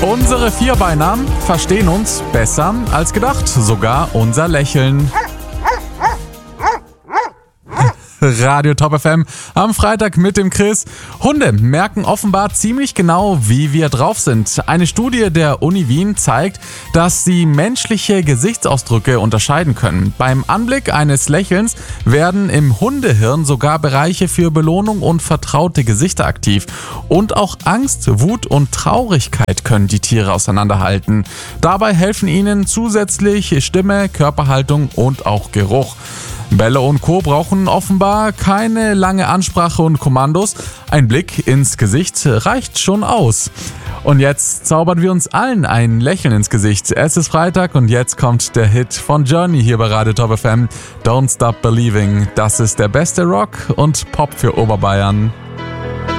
Unsere Vierbeiner verstehen uns besser als gedacht, sogar unser Lächeln. Radio Top FM am Freitag mit dem Chris. Hunde merken offenbar ziemlich genau, wie wir drauf sind. Eine Studie der Uni Wien zeigt, dass sie menschliche Gesichtsausdrücke unterscheiden können. Beim Anblick eines Lächelns werden im Hundehirn sogar Bereiche für Belohnung und vertraute Gesichter aktiv. Und auch Angst, Wut und Traurigkeit können die Tiere auseinanderhalten. Dabei helfen ihnen zusätzlich Stimme, Körperhaltung und auch Geruch. Bälle und Co. brauchen offenbar keine lange Ansprache und Kommandos. Ein Blick ins Gesicht reicht schon aus. Und jetzt zaubern wir uns allen ein Lächeln ins Gesicht. Es ist Freitag und jetzt kommt der Hit von Journey hier bei Radio Top FM. Don't Stop Believing. Das ist der beste Rock und Pop für Oberbayern.